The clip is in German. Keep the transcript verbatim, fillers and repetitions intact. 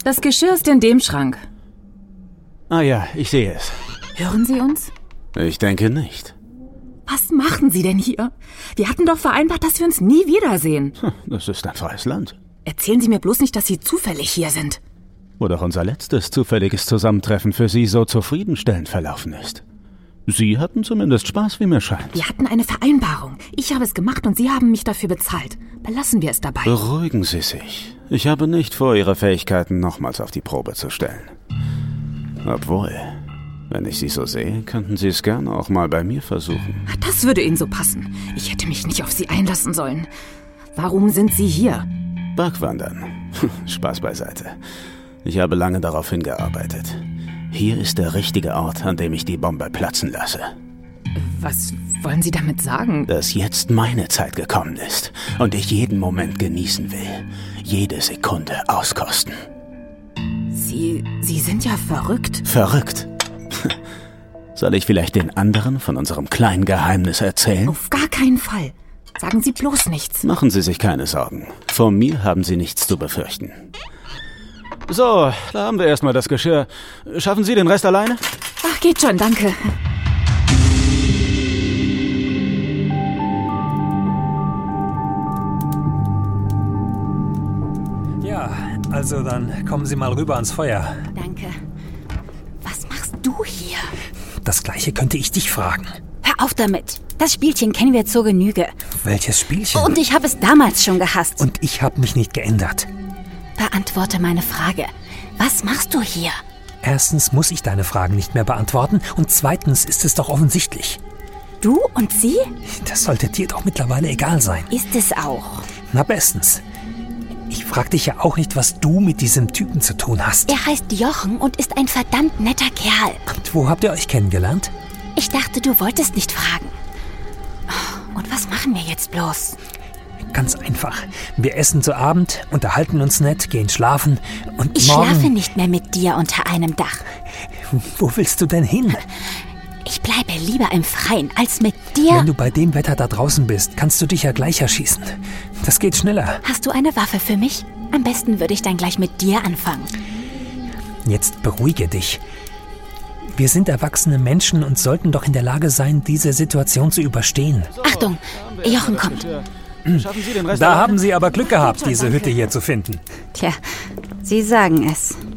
Das Geschirr ist in dem Schrank. Ah ja, ich sehe es. Hören Sie uns? Ich denke nicht. Was machen Sie denn hier? Wir hatten doch vereinbart, dass wir uns nie wiedersehen. Das ist ein freies Land. Erzählen Sie mir bloß nicht, dass Sie zufällig hier sind. Wo doch unser letztes zufälliges Zusammentreffen für Sie so zufriedenstellend verlaufen ist. Sie hatten zumindest Spaß, wie mir scheint. Wir hatten eine Vereinbarung. Ich habe es gemacht und Sie haben mich dafür bezahlt. Belassen wir es dabei. Beruhigen Sie sich. Ich habe nicht vor, Ihre Fähigkeiten nochmals auf die Probe zu stellen. Obwohl, wenn ich Sie so sehe, könnten Sie es gerne auch mal bei mir versuchen. Das würde Ihnen so passen. Ich hätte mich nicht auf Sie einlassen sollen. Warum sind Sie hier? Bergwandern. Spaß beiseite. Ich habe lange darauf hingearbeitet. Hier ist der richtige Ort, an dem ich die Bombe platzen lasse. Was wollen Sie damit sagen? Dass jetzt meine Zeit gekommen ist und ich jeden Moment genießen will. Jede Sekunde auskosten. Sie, Sie sind ja verrückt. Verrückt? Soll ich vielleicht den anderen von unserem kleinen Geheimnis erzählen? Auf gar keinen Fall. Sagen Sie bloß nichts. Machen Sie sich keine Sorgen. Vor mir haben Sie nichts zu befürchten. So, da haben wir erstmal das Geschirr. Schaffen Sie den Rest alleine? Ach, geht schon, danke. Ja, also dann kommen Sie mal rüber ans Feuer. Danke. Was machst du hier? Das Gleiche könnte ich dich fragen. Hör auf damit. Das Spielchen kennen wir zur Genüge. Welches Spielchen? Und ich habe es damals schon gehasst. Und ich habe mich nicht geändert. Beantworte meine Frage. Was machst du hier? Erstens muss ich deine Fragen nicht mehr beantworten und zweitens ist es doch offensichtlich. Du und sie? Das sollte dir doch mittlerweile egal sein. Ist es auch. Na bestens. Ich frag dich ja auch nicht, was du mit diesem Typen zu tun hast. Er heißt Jochen und ist ein verdammt netter Kerl. Und wo habt ihr euch kennengelernt? Ich dachte, du wolltest nicht fragen. Und was machen wir jetzt bloß? Ganz einfach. Wir essen zu Abend, unterhalten uns nett, gehen schlafen und ich morgen... Ich schlafe nicht mehr mit dir unter einem Dach. Wo willst du denn hin? Ich bleibe lieber im Freien als mit dir... Wenn du bei dem Wetter da draußen bist, kannst du dich ja gleich erschießen. Das geht schneller. Hast du eine Waffe für mich? Am besten würde ich dann gleich mit dir anfangen. Jetzt beruhige dich. Wir sind erwachsene Menschen und sollten doch in der Lage sein, diese Situation zu überstehen. Achtung, Jochen kommt. Da haben Sie aber Glück gehabt, diese Hütte hier zu finden. Tja, Sie sagen es.